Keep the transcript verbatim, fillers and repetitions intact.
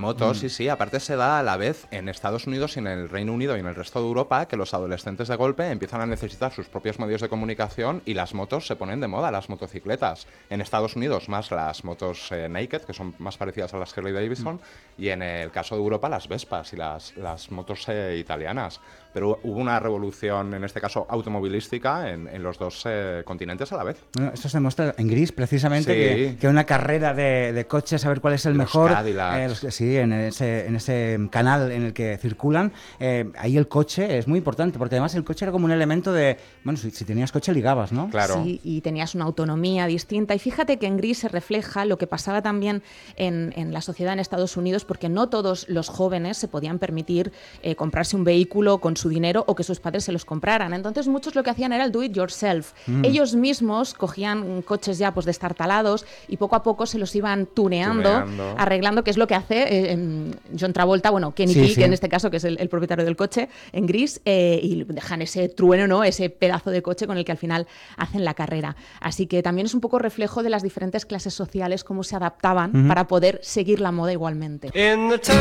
moto, Mm. sí, sí. Aparte se da a la vez en Estados Unidos y en el Reino Unido y en el resto de Europa que los adolescentes de golpe empiezan a necesitar sus propios medios de comunicación y las motos se ponen de moda, las motocicletas. En Estados Unidos más las motos eh, naked, que son más parecidas a las Harley Davidson, mm. y en el caso de Europa las Vespas y las, las motos eh, italianas. Pero hubo una revolución, en este caso automovilística, en, en los dos eh, continentes a la vez. Bueno, esto se demuestra en Gris, precisamente, Sí. que, que una carrera de, de coches, a ver cuál es el Los mejor. Cadillacs. Eh, los, sí, en ese, en ese canal en el que circulan. Eh, ahí el coche es muy importante, porque además el coche era como un elemento de. Bueno, si, si tenías coche, ligabas, ¿no? Claro. Sí, y tenías una autonomía distinta. Y fíjate que en Gris se refleja lo que pasaba también en, en la sociedad en Estados Unidos, porque no todos los jóvenes se podían permitir eh, comprarse un vehículo con su dinero o que sus padres se los compraran. Entonces muchos lo que hacían era el do it yourself. Mm. Ellos mismos cogían coches ya pues destartalados y poco a poco se los iban tuneando, tuneando. arreglando, que es lo que hace eh, John Travolta, bueno, Kenny sí, Key, sí. que en este caso que es el, el propietario del coche, en Gris, eh, y dejan ese trueno, ¿no? Ese pedazo de coche con el que al final hacen la carrera. Así que también es un poco reflejo de las diferentes clases sociales, cómo se adaptaban uh-huh. para poder seguir la moda igualmente.